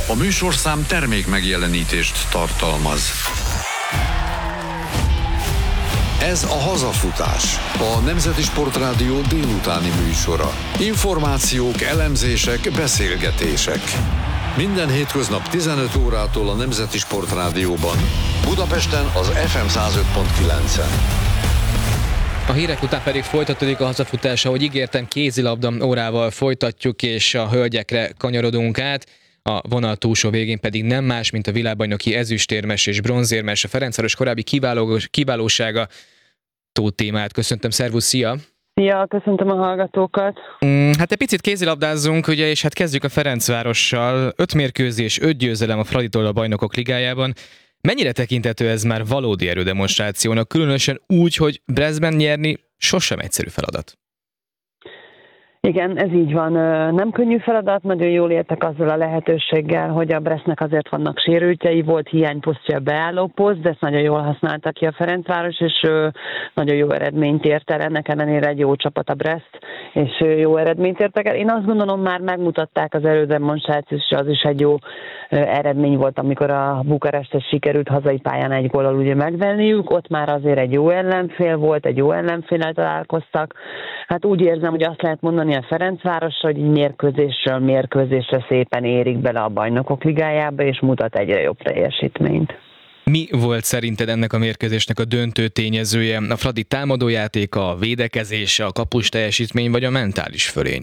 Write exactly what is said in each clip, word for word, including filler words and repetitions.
A műsorszám termék megjelenítést tartalmaz. Ez a Hazafutás, a Nemzeti Sportrádió délutáni műsora. Információk, elemzések, beszélgetések. Minden hétköznap tizenöt órától a Nemzeti Sportrádióban. Budapesten az ef em száz öt pont kilencen. A hírek után pedig folytatódik a Hazafutás, ahogy ígértem, kézilabda órával folytatjuk, és a hölgyekre kanyarodunk át. A vonal túlsó végén pedig nem más, mint a világbajnoki ezüstérmes és bronzérmes, a Ferencváros korábbi kiváló, kiválósága. Tóth Tímát köszöntöm, szervusz, szia! Szia, köszöntöm a hallgatókat! Mm, hát egy picit kézilabdázzunk, ugye, és hát kezdjük a Ferencvárossal. Öt mérkőzés, öt győzelem a Fraditól a Bajnokok Ligájában. Mennyire tekinthető ez már valódi erődemonstrációnak, különösen úgy, hogy Brestben nyerni sosem egyszerű feladat? Igen, ez így van. Nem könnyű feladat, nagyon jól értek azzal a lehetőséggel, hogy a Brestnek azért vannak sérültjei, volt hiányposztja a beálló poszt, de ezt nagyon jól használta ki a Ferencváros, és nagyon jó eredményt ért el. Ennek ellenére egy jó csapat a Brest, és jó eredményt értek el. Én azt gondolom, már megmutatták az erődemonstrációt, és az is egy jó eredmény volt, amikor a Bukarestet sikerült hazai pályán egy góllal ugye megvenniük. Ott már azért egy jó ellenfél volt, egy jó ellenféllel találkoztak. Hát úgy érzem, hogy azt lehet mondani a Ferencvárosra, hogy mérkőzésről mérkőzésre szépen érik bele a Bajnokok Ligájába, és mutat egyre jobb teljesítményt. Mi volt szerinted ennek a mérkőzésnek a döntő tényezője? A Fradi támadójátéka, a védekezése, a kapus teljesítmény, vagy a mentális fölény?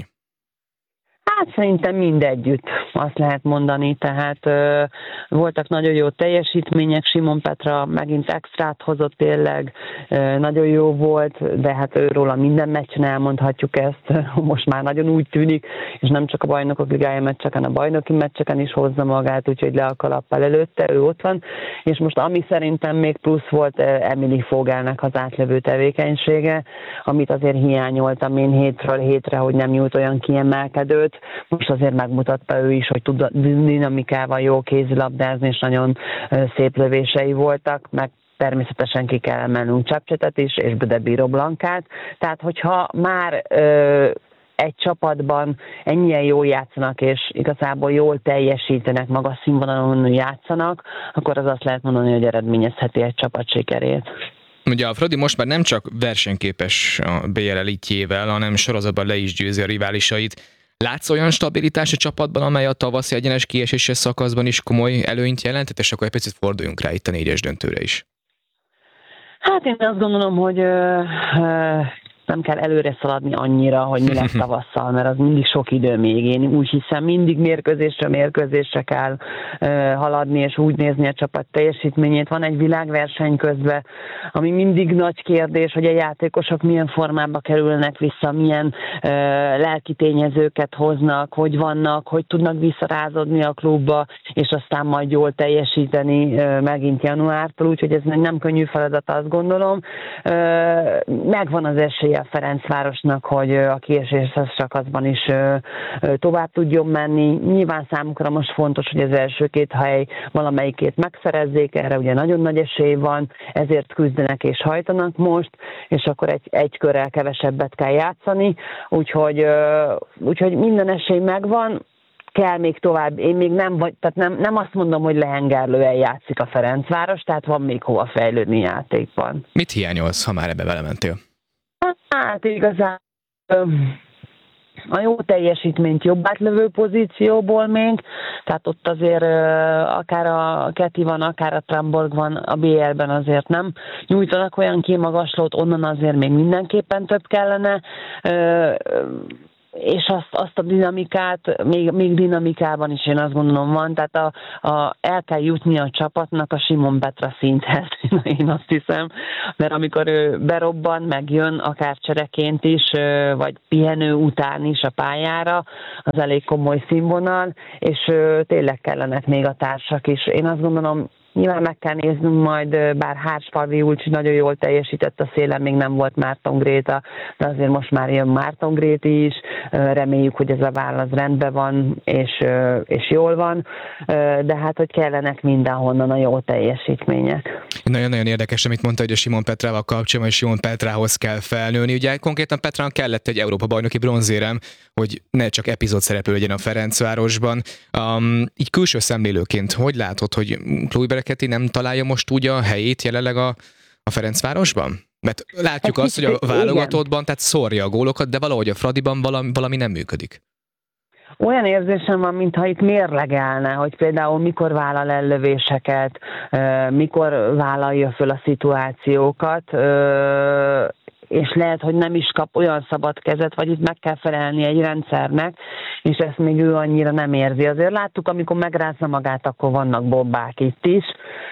Hát szerintem mindegyütt, azt lehet mondani, tehát ö, voltak nagyon jó teljesítmények, Simon Petra megint extrát hozott tényleg, ö, nagyon jó volt, de hát őróla minden meccsen elmondhatjuk ezt, most már nagyon úgy tűnik, és nem csak a Bajnokok Ligája meccseken, a bajnoki meccseken is hozza magát, úgyhogy le a kalappal előtte, ő ott van, és most ami szerintem még plusz volt, Emily Fogelnek az átlövő tevékenysége, amit azért hiányoltam én hétről hétre, hogy nem nyújt olyan kiemelkedőt. Most azért megmutatta ő is, hogy tud dinamikával jó kézilabdázni, és nagyon szép lövései voltak, meg természetesen ki kell emelnünk Csapcsetet is, és de Bíró Blankát. Tehát, hogyha már ö, egy csapatban ennyien jól játszanak, és igazából jól teljesítenek, magas színvonalon játszanak, akkor az azt lehet mondani, hogy eredményezheti egy csapat sikerét. Ugye a Fradi most már nem csak versenyképes a bé el elitjével, hanem sorozatban le is győzi a riválisait. Látsz olyan stabilitás a csapatban, amely a tavaszi egyenes kieséses szakaszban is komoly előnyt jelentett, és akkor egy picit forduljunk rá itt a négyes döntőre is. Hát én azt gondolom, hogy ö, ö, nem kell előre szaladni annyira, hogy mi lesz tavasszal, mert az mindig sok idő még. Én úgy hiszem, mindig mérkőzésre, mérkőzésre kell uh, haladni, és úgy nézni a csapat teljesítményét. Van egy világverseny közben, ami mindig nagy kérdés, hogy a játékosok milyen formába kerülnek vissza, milyen uh, lelki tényezőket hoznak, hogy vannak, hogy tudnak visszarázódni a klubba, és aztán majd jól teljesíteni uh, megint januártól, úgyhogy ez nem könnyű feladat, azt gondolom. Uh, megvan az esély a Ferencvárosnak, hogy a kieséses szakaszban is tovább tudjon menni. Nyilván számukra most fontos, hogy az első két hely valamelyikét megszerezzék, erre ugye nagyon nagy esély van, ezért küzdenek és hajtanak most, és akkor egy, egy körrel kevesebbet kell játszani, úgyhogy, úgyhogy minden esély megvan, kell még tovább, én még nem vagy, tehát nem, nem azt mondom, hogy lehengerlően játszik a Ferencváros, tehát van még hova fejlődni játékban. Mit hiányolsz, ha már ebbe belementél? Hát igazán a jó teljesítményt jobb átlövő pozícióból még, tehát ott azért akár a Keti van, akár a Tramborg van, a bé el-ben azért nem nyújtanak olyan kimagaslót, onnan azért még mindenképpen több kellene, és azt, azt a dinamikát, még, még dinamikában is én azt gondolom van, tehát a, a, el kell jutni a csapatnak a Simon Petra szinthez, én azt hiszem, mert amikor ő berobban, megjön, akár csereként is, vagy pihenő után is a pályára, az elég komoly színvonal, és tényleg kellenek még a társak is. Én azt gondolom, Nyilván meg kell néznünk majd, bár Hársfalvi Julcsi nagyon jól teljesített, a szélen még nem volt Márton Gréta, de azért most már jön Márton Gréti is. Reméljük, hogy ez a válasz rendben van, és, és jól van, de hát, hogy kellenek mindenhonnan a jó teljesítmények. Nagyon-nagyon érdekes, amit mondta, hogy a Simon Petrával kapcsolatban, és Simon Petrához kell felnőni. Ugye konkrétan Petrának kellett egy Európa-bajnoki bronzérem, hogy ne csak epizód szereplő legyen a Ferencvárosban. Um, így külső szemlélőként, hogy látod, hogy Kluivert nem találja most úgy a helyét jelenleg a, a Ferencvárosban? Mert látjuk azt, hogy a válogatottban, tehát szórja a gólokat, de valahogy a Fradiban valami, valami nem működik. Olyan érzésem van, mintha itt mérlegelne, hogy például mikor vállal el lövéseket, mikor vállalja föl a szituációkat, és lehet, hogy nem is kap olyan szabad kezet, vagy itt meg kell felelni egy rendszernek, és ezt még ő annyira nem érzi. Azért láttuk, amikor megrázza magát, akkor vannak bombák itt is,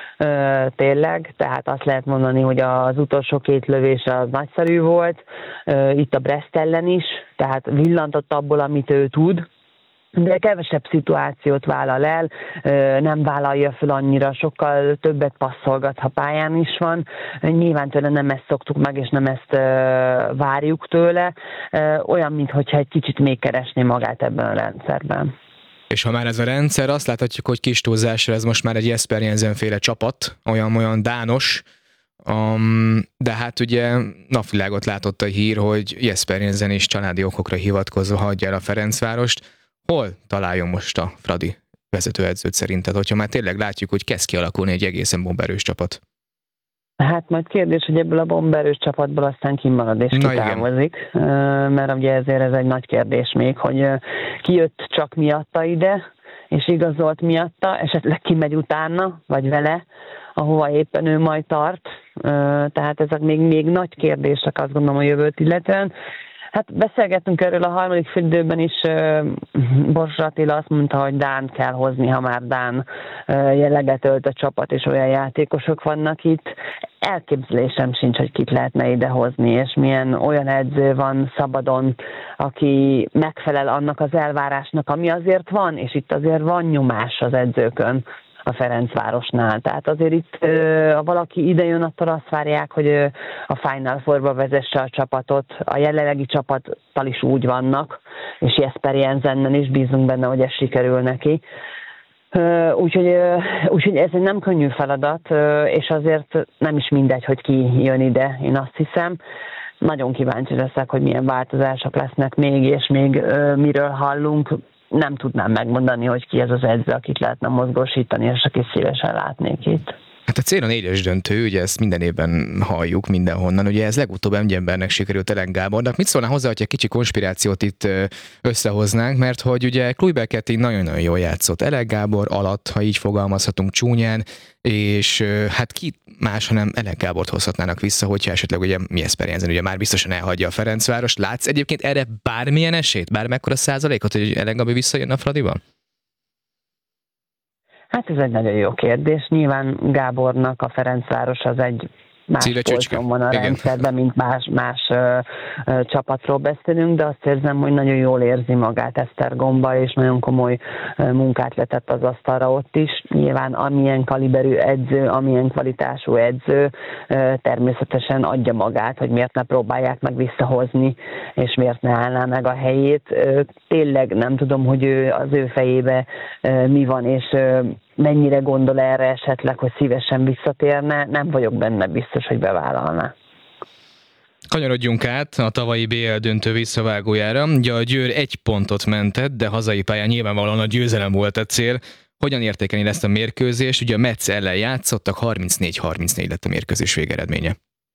tényleg, tehát azt lehet mondani, hogy az utolsó két lövése az nagyszerű volt, itt a Brest ellen is, tehát villantott abból, amit ő tud, de kevesebb szituációt vállal el, nem vállalja fel annyira, sokkal többet passzolgat, ha pályán is van. Nyilván tőle nem ezt szoktuk meg, és nem ezt várjuk tőle. Olyan, mintha egy kicsit még keresné magát ebben a rendszerben. És ha már ez a rendszer, azt láthatjuk, hogy kis túlzásra ez most már egy Jesper Jensen-féle csapat, olyan-olyan dános, um, de hát ugye napvilágot látott a hír, hogy Jesper Jensen is családi okokra hivatkozva hagyja el a Ferencvárost. Hol találjon most a Fradi vezetőedzőt szerinted, hogyha már tényleg látjuk, hogy kezd kialakulni egy egészen bomberős csapat? Hát majd kérdés, hogy ebből a bomberős csapatból aztán kimarad és kitávozik, mert ugye ezért ez egy nagy kérdés még, hogy ki jött csak miatta ide, és igazolt miatta, esetleg kimegy utána, vagy vele, ahova éppen ő majd tart. Tehát ezek még, még nagy kérdések, azt gondolom, a jövőt illetően. Hát beszélgettünk erről a harmadik félidőben is, Borsra Attila azt mondta, hogy Dán kell hozni, ha már Dán jelleget ölt a csapat, és olyan játékosok vannak itt. Elképzelésem sincs, hogy kit lehetne idehozni, és milyen olyan edző van szabadon, aki megfelel annak az elvárásnak, ami azért van, és itt azért van nyomás az edzőkön a Ferencvárosnál. Tehát azért itt, ha valaki idejön, attól azt várják, hogy a Final Fourba vezesse a csapatot. A jelenlegi csapattal is úgy vannak, és Jesper Jensennel is bízunk benne, hogy ez sikerül neki. Úgyhogy, úgyhogy ez egy nem könnyű feladat, és azért nem is mindegy, hogy ki jön ide, én azt hiszem. Nagyon kíváncsi leszek, hogy milyen változások lesznek még, és még miről hallunk. Nem tudnám megmondani, hogy ki ez az edző, akit lehetne mozgósítani, és akit szívesen látnék itt. Hát a cél a négyes döntő, ugye ezt minden évben halljuk mindenhonnan, ugye ez legutóbb Emgyembernek sikerült Elek Gábornak. Mit szólnál hozzá, hogy egy kicsi konspirációt itt összehoznánk, mert hogy ugye Kluivert nagyon-nagyon jól játszott Elek Gábor alatt, ha így fogalmazhatunk csúnyán, és hát ki más, hanem Elek Gábort hozhatnának vissza, hogyha esetleg ugye Jesper Jensen ugye már biztosan elhagyja a Ferencvárost. Látsz egyébként erre bármilyen esélyt, bármekkora százalékot, hogy Elek Gábor visszajön a Fradiban? Hát ez egy nagyon jó kérdés. Nyilván Gábornak a Ferencváros az egy más polcon van a Igen. rendszerben, mint más, más ö, ö, csapatról beszélünk, de azt érzem, hogy nagyon jól érzi magát Esztergomba, és nagyon komoly ö, munkát letett az asztalra ott is. Nyilván amilyen kaliberű edző, amilyen kvalitású edző ö, természetesen adja magát, hogy miért ne próbálják meg visszahozni, és miért ne állná meg a helyét. Ö, tényleg nem tudom, hogy ő, az ő fejébe ö, mi van, és ö, mennyire gondol erre esetleg, hogy szívesen visszatérne, nem vagyok benne biztos, hogy bevállalná. Kanyarodjunk át a tavalyi bé el döntő visszavágójára. Ugye a Győr egy pontot mentett, de hazai pályán nyilvánvalóan a győzelem volt a cél. Hogyan értékelni ezt a mérkőzést? Ugye a Metz ellen játszottak, harmincnégy harmincnégy lett a mérkőzés végeredménye.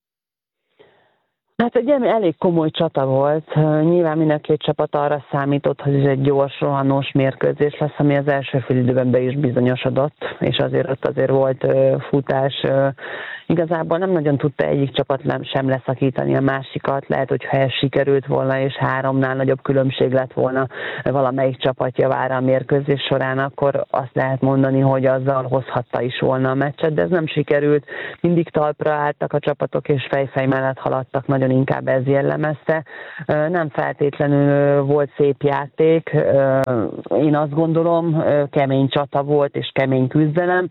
Hát egy elég komoly csata volt. Nyilván mind a két csapat arra számított, hogy ez egy gyors, rohanós mérkőzés lesz, ami az első félidőben be is bizonyosodott, és azért ott azért volt futás. Igazából nem nagyon tudta egyik csapat sem leszakítani a másikat. Lehet, hogy ha ez sikerült volna, és háromnál nagyobb különbség lett volna valamelyik csapat javára a mérkőzés során, akkor azt lehet mondani, hogy azzal hozhatta is volna a meccset, de ez nem sikerült. Mindig talpra álltak a csapatok, és fejfej mellett haladtak, nagyon inkább ez jellemezte. Nem feltétlenül volt szép játék. Én azt gondolom, kemény csata volt, és kemény küzdelem.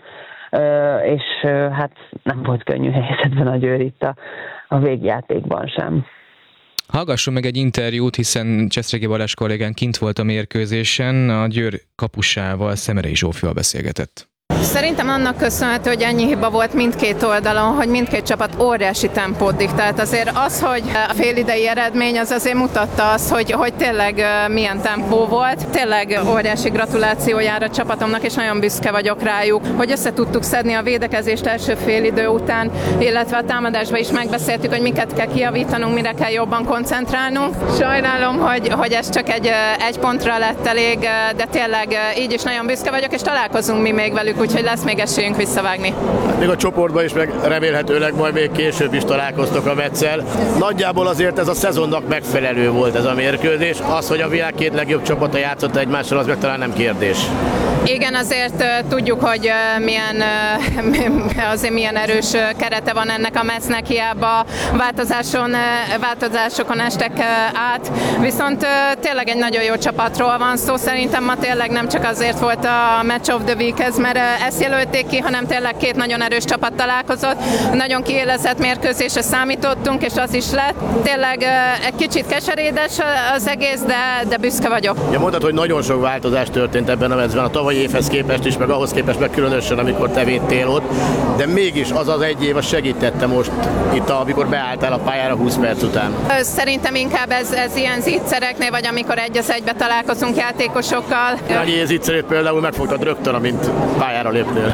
és hát nem volt könnyű helyzetben a Győr itt a, a végjátékban sem. Hallgassunk meg egy interjút, hiszen Cseszregi Balázs kollégán kint volt a mérkőzésen, a Győr kapusával, Szemerei Zsófival beszélgetett. Szerintem annak köszönhető, hogy ennyi hiba volt mindkét oldalon, hogy mindkét csapat óriási tempót diktált. Azért az, hogy a félidei eredmény, az azért mutatta azt, hogy, hogy tényleg milyen tempó volt. Tényleg óriási gratuláció jár a csapatomnak, és nagyon büszke vagyok rájuk, hogy össze tudtuk szedni a védekezést első félidő után, illetve a támadásban is megbeszéltük, hogy miket kell kijavítanunk, mire kell jobban koncentrálnunk. Sajnálom, hogy, hogy ez csak egy, egy pontra lett elég, de tényleg így is nagyon büszke vagyok, és találkozunk mi még velük, úgyhogy lesz még esélyünk visszavágni. Még a csoportban is, meg remélhetőleg majd még később is találkoztok a Metsszel. Nagyjából azért ez a szezonnak megfelelő volt ez a mérkőzés. Az, hogy a világ két legjobb csapata játszott egymással, az meg talán nem kérdés. Igen, azért uh, tudjuk, hogy uh, milyen, uh, azért milyen erős uh, kerete van ennek a Metsznek, hiába változáson, uh, változásokon estek uh, át. Viszont uh, tényleg egy nagyon jó csapatról van szó. Szerintem ma tényleg nem csak azért volt a Match of the Week ez, mert uh, ezt jelölték ki, hanem tényleg két nagyon erős csapat találkozott. Nagyon kiélezett mérkőzésre számítottunk, és az is lett. Tényleg uh, egy kicsit keserédes az egész, de, de büszke vagyok. Ja, mondtad, hogy nagyon sok változás történt ebben a Metszben, a tavalyi évhez képest is, meg ahhoz képest meg különösen, amikor te védtél ott, de mégis az az egy év az segítette most itt, amikor beálltál a pályára húsz perc után. Szerintem inkább ez, ez ilyen zicsereknél, vagy amikor egy az egybe találkozunk játékosokkal. Annyi zicserét például megfogtad rögtön, amint pályára lépnél.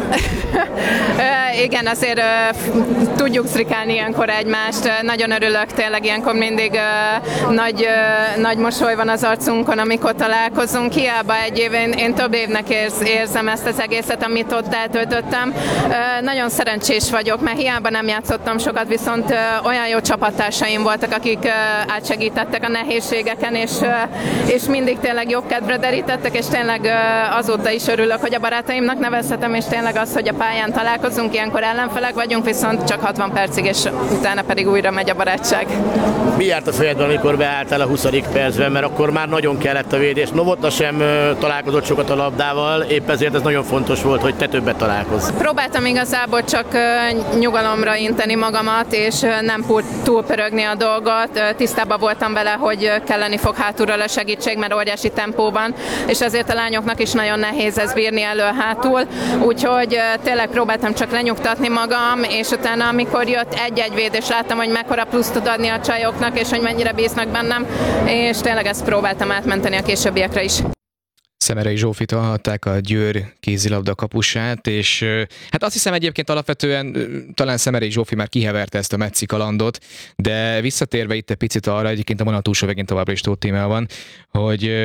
Igen, azért uh, tudjuk szrikálni ilyenkor egymást. Nagyon örülök, tényleg ilyenkor mindig uh, nagy, uh, nagy mosoly van az arcunkon, amikor találkozunk. Hiába egy év, én, én több évnek érz, érzem ezt az egészet, amit ott eltöltöttem. Uh, nagyon szerencsés vagyok, mert hiába nem játszottam sokat, viszont uh, olyan jó csapattársaim voltak, akik uh, átsegítettek a nehézségeken, és, uh, és mindig tényleg jobb kedvre derítettek, és tényleg uh, azóta is örülök, hogy a barátaimnak nevezhetem, és tényleg az, hogy a pályán találkozunk, ilyenkor ellenfelek vagyunk, viszont csak hatvan percig, és utána pedig újra megy a barátság. Mi járt a fejedben, amikor beálltál a huszadik percben, mert akkor már nagyon kellett a védés. Novotna sem találkozott sokat a labdával, épp ezért ez nagyon fontos volt, hogy te többet találkozz. Próbáltam igazából csak nyugalomra inteni magamat, és nem túlpörögni a dolgot. Tisztában voltam vele, hogy kelleni fog hátulról a segítség, mert óriási tempó van, és azért a lányoknak is nagyon nehéz ez bírni elő-hátul. Úgyhogy tényleg próbáltam csak lenyugtatni magam, és utána, amikor jött egy-egy védés, láttam, hogy mekkora plusz tud adni a csajoknak, és hogy mennyire bíznak bennem, és tényleg ezt próbáltam átmenteni a későbbiekre is. Szemerei Zsófit hallhatták, a Győr kézilabda kapusát, és hát azt hiszem egyébként alapvetően talán Szemerei Zsófi már kiheverte ezt a metszi kalandot, de visszatérve itt egy picit arra, egyébként a vonal túlsó végén továbbra is Tóth Tímea van, hogy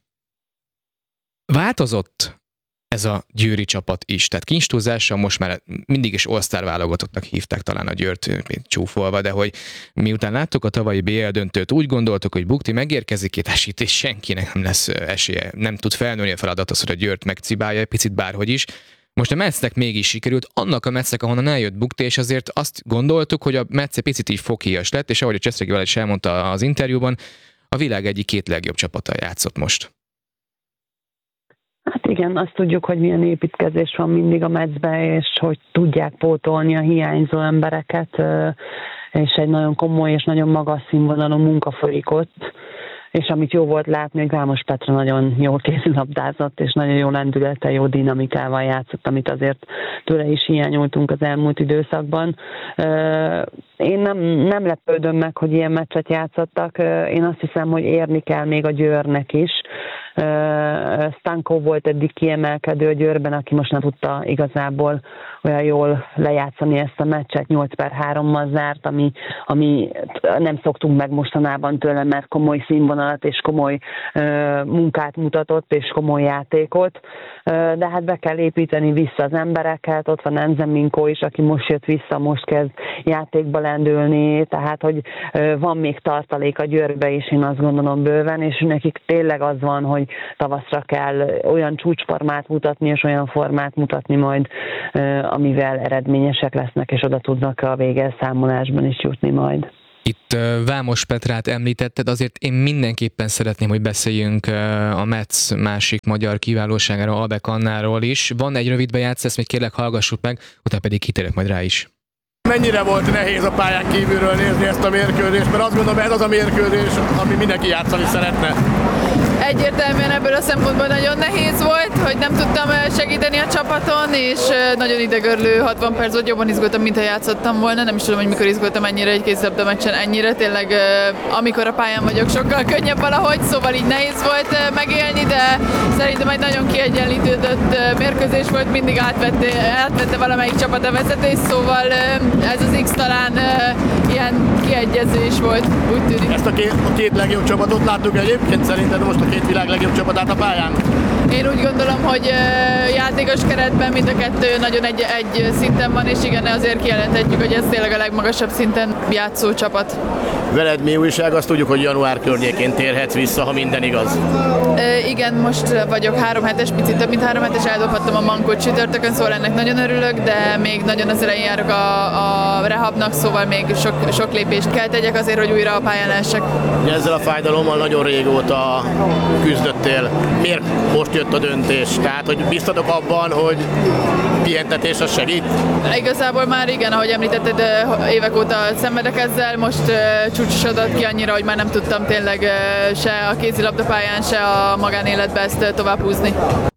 változott ez a győri csapat is. Tehát kincstúzással most már mindig is all-star válogatottnak hívták talán a Győrt csúfolva, de hogy miután láttuk a tavalyi bé el döntőt, úgy gondoltuk, hogy Bukti megérkezik, itt esít, és senkinek nem lesz esélye, nem tud felnőni a feladathoz, hogy a Győrt megcibálja, egy picit bárhogy is. Most a Metsznek mégis sikerült, annak a Metsznek, ahonnan eljött Bukti, és azért azt gondoltuk, hogy a Metsz egy picit így foghíjas lett, és ahogy a Cseszregi Balázs is elmondta az interjúban, a világ egyik két legjobb csapata játszott most. Hát igen, azt tudjuk, hogy milyen építkezés van mindig a Metszben, és hogy tudják pótolni a hiányzó embereket, és egy nagyon komoly és nagyon magas színvonalú munka folyik ott, és amit jó volt látni, hogy Vámos Petra nagyon jól kézilabdázott, és nagyon jó lendülettel, jó dinamikával játszott, amit azért tőle is hiányoltunk az elmúlt időszakban. Én nem, nem lepődöm meg, hogy ilyen meccset játszottak. Én azt hiszem, hogy érni kell még a Győrnek is. Stanko volt eddig kiemelkedő a Győrben, aki most nem tudta igazából olyan jól lejátszani ezt a meccset, nyolc per hárommal zárt, ami, ami nem szoktunk meg mostanában tőle, mert komoly színvonalat és komoly uh, munkát mutatott, és komoly játékot, uh, de hát be kell építeni vissza az embereket, ott van Enze Minko is, aki most jött vissza, most kezd játékba lendülni, tehát hogy uh, van még tartalék a Győrbe is, én azt gondolom bőven, és nekik tényleg az van, hogy tavaszra kell olyan csúcsformát mutatni, és olyan formát mutatni majd, amivel eredményesek lesznek, és oda tudnak a végelszámolásban is jutni majd. Itt Vámos Petrát említetted, azért én mindenképpen szeretném, hogy beszéljünk a Metsz másik magyar kiválóságáról, Albek Annáról is. Van egy rövid bejátszás, ezt még kérlek hallgassuk meg, utána pedig kitérek majd rá is. Mennyire volt nehéz a pályán kívülről nézni ezt a mérkőzést, mert azt gondolom, ez az a mérkőzés, ami mindenki játszani szeretne. Egyértelműen ebből a szempontból nagyon nehéz volt, hogy nem tudtam segíteni a csapaton, és nagyon idegörlő hatvan perc volt, jobban izgultam, mintha játszottam volna. Nem is tudom, hogy mikor izgultam ennyire egy kézilabda meccsen, ennyire. Tényleg amikor a pályán vagyok, sokkal könnyebb valahogy, szóval így nehéz volt megélni, de szerintem egy nagyon kiegyenlítődött mérkőzés volt, mindig átvette, átvette valamelyik csapat a vezetés, szóval ez az X talán ilyen kiegyezés volt, úgy tűnik. Ezt a két, a két legjobb csapatot láttuk egyébként, szerinted most a két világ legjobb csapatát a pályán? Én úgy gondolom, hogy játékos keretben mind a kettő nagyon egy, egy szinten van, és igen, azért kijelenthetjük, hogy ez tényleg a legmagasabb szinten játszó csapat. Veled mi újság? Azt tudjuk, hogy január környékén térhetsz vissza, ha minden igaz. E, igen, most vagyok három hetes, picit több mint három hetes, eldobhattam a mankót csütörtökön, szóval ennek nagyon örülök, de még nagyon az elején járok a, a rehabnak, szóval még sok, sok lépést kell tegyek azért, hogy újra a pályán lehessek. Ezzel a fájdalommal nagyon régóta küzdöttél. Miért most jött a döntés? Tehát, hogy biztatok abban, hogy pihentetés az segít? Igazából már igen, ahogy említetted, évek óta szenvedek ezzel, most csúcsosodott ki annyira, hogy már nem tudtam tényleg se a kézilabdapályán, se a magánéletben ezt tovább húzni.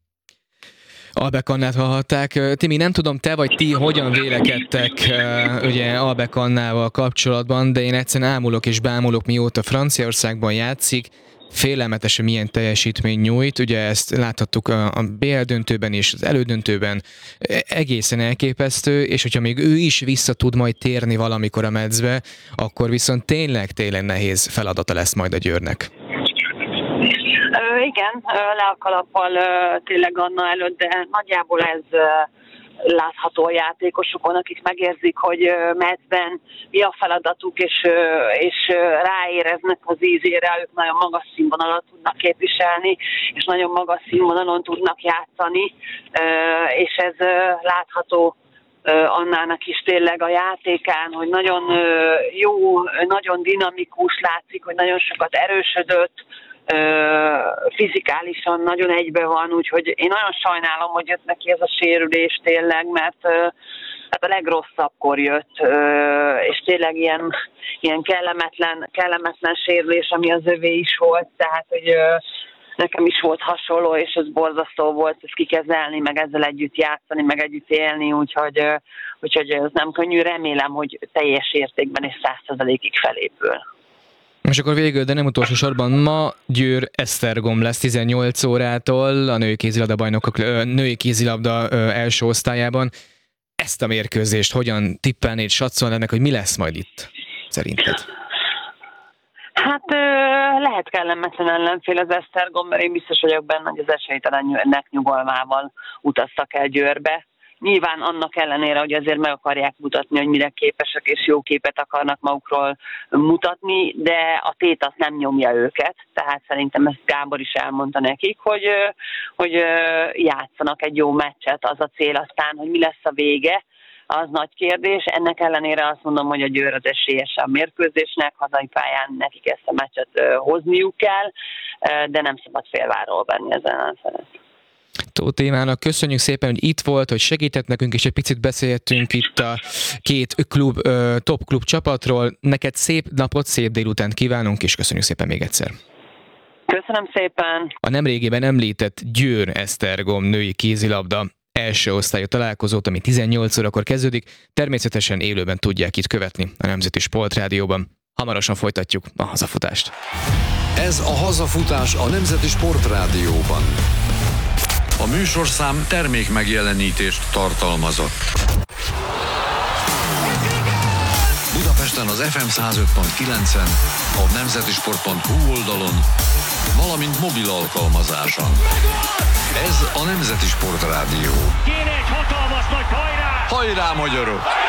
Albek Annát hallhatták. Timi, nem tudom, te vagy ti hogyan vélekedtek ugye Albek Annával kapcsolatban, de én egyszerűen ámulok és bámulok, mióta Franciaországban játszik, félelmetesen milyen teljesítmény nyújt, ugye ezt láthattuk a bé el döntőben és az elődöntőben, egészen elképesztő, és hogyha még ő is vissza tud majd térni valamikor a Metszbe, akkor viszont tényleg, tényleg nehéz feladata lesz majd a Győrnek. Ö, igen, le a kalappal tényleg Anna előtt, de nagyjából ez látható a játékosokon, akik megérzik, hogy Metszben mi a feladatuk, és, és ráéreznek az ízére, ők nagyon magas színvonalat tudnak képviselni, és nagyon magas színvonalon tudnak játszani, és ez látható Annának is tényleg a játékán, hogy nagyon jó, nagyon dinamikus, látszik, hogy nagyon sokat erősödött, fizikálisan nagyon egybe van, úgyhogy én nagyon sajnálom, hogy jött neki ez a sérülés tényleg, mert hát a legrosszabbkor jött, és tényleg ilyen, ilyen kellemetlen, kellemetlen sérülés, ami az övé is volt, tehát hogy nekem is volt hasonló, és ez borzasztó volt ezt kikezelni, meg ezzel együtt játszani, meg együtt élni, úgyhogy, úgyhogy ez nem könnyű, remélem, hogy teljes értékben és száz százalékig felépül. És akkor végül, de nem utolsó sorban, ma Győr Esztergom lesz tizennyolc órától a női kézilabda bajnokok, női kézilabda első osztályában. Ezt a mérkőzést hogyan tippelnéd, satszolnád, hogy mi lesz majd itt, szerinted? Hát lehet kellemetlen ellenfél az Esztergom, mert én biztos vagyok benne, hogy az esélytelennek nyugalmával utaztak el Győrbe. Nyilván annak ellenére, hogy azért meg akarják mutatni, hogy mire képesek, és jó képet akarnak magukról mutatni, de a tét azt nem nyomja őket, tehát szerintem ezt Gábor is elmondta nekik, hogy, hogy játszanak egy jó meccset, az a cél aztán, hogy mi lesz a vége, az nagy kérdés. Ennek ellenére azt mondom, hogy a Győr az esélyesebb mérkőzésnek, hazai pályán nekik ezt a meccset hozniuk kell, de nem szabad félváról venni ezen ellenfelet. Tóth Évának köszönjük szépen, hogy itt volt, hogy segített nekünk, és egy picit beszéltünk itt a két klub, top klub csapatról. Neked szép napot, szép délutánt kívánunk, és köszönjük szépen még egyszer. Köszönöm szépen. A nemrégiben említett Győr Esztergom női kézilabda első osztályú találkozót, ami tizennyolc órakor kezdődik, természetesen élőben tudják itt követni a Nemzeti Sportrádióban. Hamarosan folytatjuk a hazafutást. Ez a hazafutás a Nemzeti Sportrádióban. A műsorszám termék megjelenítést tartalmazott. Budapesten az ef em száz öt pont kilencen, a nemzetisport pont hu oldalon, valamint mobil alkalmazáson. Ez a Nemzeti Sportrádió. Kéne egy hatalmas nagy hajrá! Hajrá, magyarok!